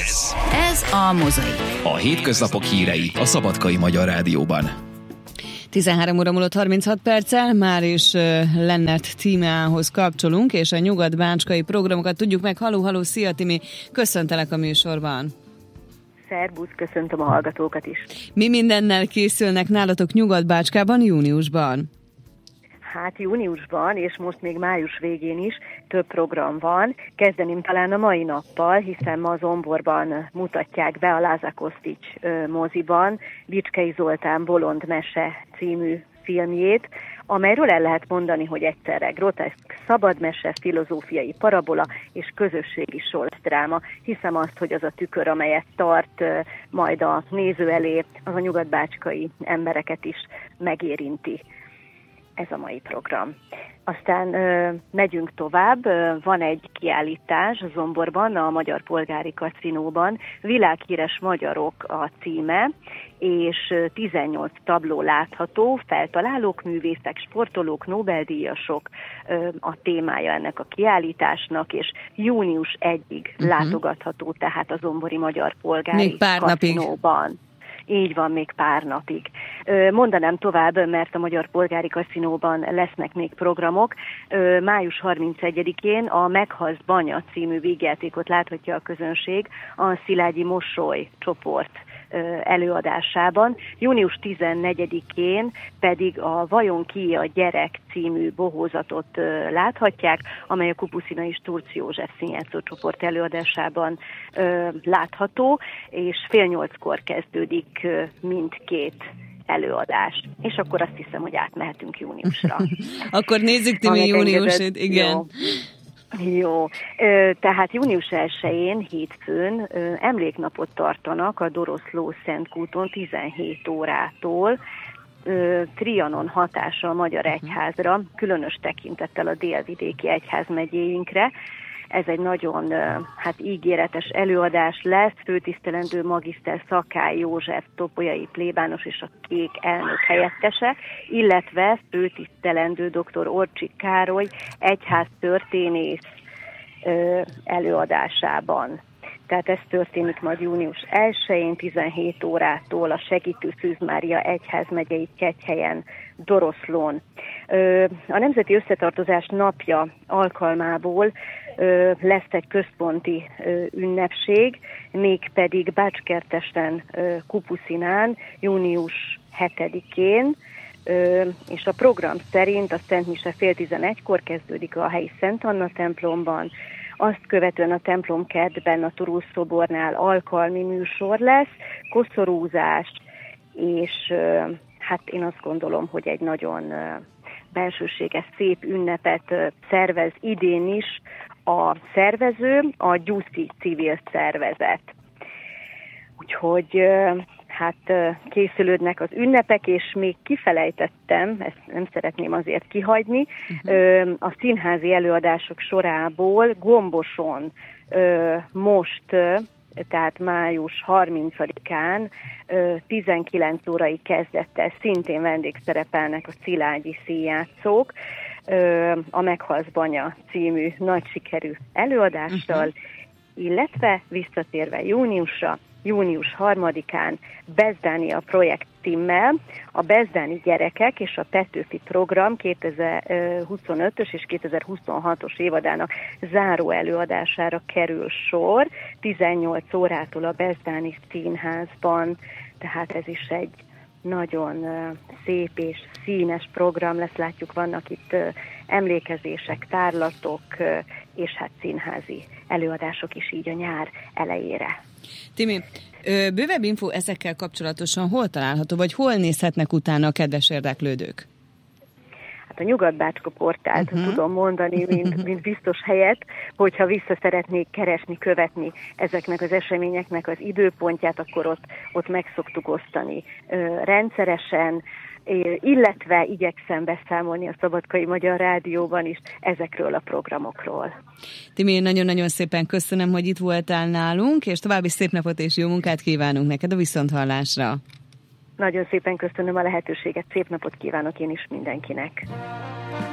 Ez a Mozaik. A hétköznapok hírei a Szabadkai Magyar Rádióban. 13 óra múlott 36 perccel, már is Lennert Tímeához kapcsolunk, és a nyugat-bácskai programokat tudjuk meg. Halló, szia Timi, köszöntelek a műsorban. Szerbusz, köszöntöm a hallgatókat is. Mi mindennel készülnek nálatok Nyugat-Bácskában júniusban? Hát júniusban, és most még május végén is több program van. Kezdeném talán a mai nappal, hiszen ma Zomborban mutatják be a Láza Kosztics moziban Bicskei Zoltán Bolond mese című filmjét, amelyről el lehet mondani, hogy egyszerre groteszk szabadmese, filozófiai parabola és közösségi sorzdráma. Hiszem azt, hogy az a tükör, amelyet tart majd a néző elé, az a nyugat-bácskai embereket is megérinti. Ez a mai program. Aztán megyünk tovább, van egy kiállítás Zomborban, a Magyar Polgári Kaszinóban, Világhíres magyarok a címe, és 18 tabló látható, feltalálók, művészek, sportolók, Nobel-díjasok a témája ennek a kiállításnak, és június 1-ig látogatható, tehát a Zombori Magyar Polgári Kaszinóban. Így van, még pár napig. Mondanám tovább, mert a Magyar Polgári Kaszinóban lesznek még programok. Május 31-én a Meghalsz Banya című vígjátékot láthatja a közönség a Szilágyi Mosoly csoport előadásában. Június 14-én pedig a Vajon ki a gyerek című bohózatot láthatják, amely a Kupuszinai Sturc József színjátszó csoport előadásában látható, és 7:30-kor kezdődik mindkét előadás. És akkor azt hiszem, hogy átmehetünk júniusra. Akkor nézzük Timi júniusét, igen. Jó, tehát június 1-én, hétfőn emléknapot tartanak a Doroszló Szentkúton 17 órától, Trianon hatása a Magyar Egyházra, különös tekintettel a délvidéki egyházmegyéinkre. Ez egy nagyon ígéretes előadás lesz, főtisztelendő magiszter Szakály József topolyai plébános és a Kék elnök helyettese, illetve főtisztelendő dr. Orcsik Károly egyháztörténész előadásában. Tehát ez történik majd június 1-én 17 órától a Segítő Szűz Mária egyházmegyei Kegyhelyen, Doroszlón. A Nemzeti Összetartozás napja alkalmából lesz egy központi ünnepség, mégpedig Bácskertesten, Kupuszinán, június 7-én, és a program szerint a Szent Mise 10:30-kor kezdődik a helyi Szent Anna templomban, azt követően a templomkertben a Turul-szobornál alkalmi műsor lesz, koszorúzás, és hát én azt gondolom, hogy egy nagyon bensőséges, szép ünnepet szervez idén is a szervező, a Gyuszi civil szervezet. Úgyhogy készülődnek az ünnepek, és még kifelejtettem, ezt nem szeretném azért kihagyni, a színházi előadások sorából Gomboson most, tehát május 30-án 19 órai kezdettel szintén vendégszerepelnek a szilágyi színjátszók, a Meghalsz Banya című nagy sikerű előadással, illetve visszatérve júniusra, június 3-án Bezdánia projekttimmel a bezdáni gyerekek és a Petőfi program 2025-ös és 2026-os évadának záró előadására kerül sor 18 órától a Bezdáni Színházban, tehát ez is egy nagyon szép és színes program lesz, látjuk, vannak itt emlékezések, tárlatok és hát színházi előadások is így a nyár elejére. Timi, bővebb info ezekkel kapcsolatosan hol található, vagy hol nézhetnek utána a kedves érdeklődők? Hát a Nyugat-Bácska portált tudom mondani, mint biztos helyet, hogyha vissza szeretnék keresni, követni ezeknek az eseményeknek az időpontját, akkor ott meg szoktuk osztani rendszeresen, illetve igyekszem beszámolni a Szabadkai Magyar Rádióban is ezekről a programokról. Timi, nagyon-nagyon szépen köszönöm, hogy itt voltál nálunk, és további szép napot és jó munkát kívánunk neked a viszonthallásra. Nagyon szépen köszönöm a lehetőséget, szép napot kívánok én is mindenkinek.